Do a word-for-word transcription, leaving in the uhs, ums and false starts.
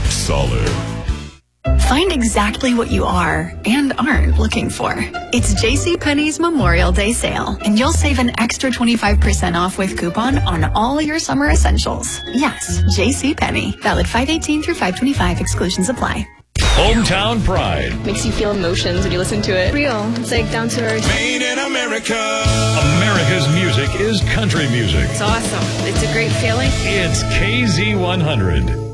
rock solid. Find exactly what you are and aren't looking for. It's JCPenney's Memorial Day sale, and you'll save an extra twenty-five percent off with coupon on all your summer essentials. Yes, JCPenney. Valid five eighteen through five twenty-five. Exclusions apply. Hometown Pride. Makes you feel emotions when you listen to it. Real. It's like down to earth. Made in America. America's music is country music. It's awesome. It's a great feeling. It's K Z one hundred.